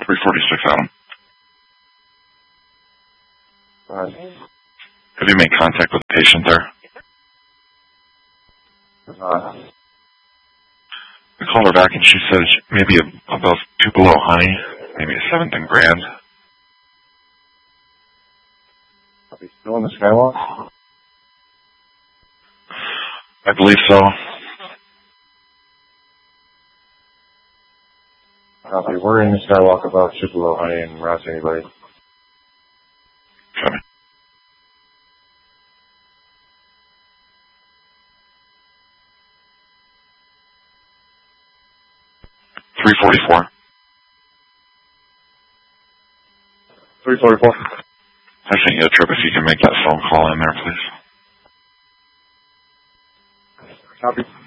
346, Adam. Right. Have you made contact with the patient there? We called her back and she said maybe above Tupelo Honey, maybe a 7th and Grand. Are we still on the skywalk? I believe so. Copy. We're in the skywalk above Tupelo Honey and Ross anybody. Copy. $344. 344. I sent you a trip if you can make that phone call in there, please. Copy.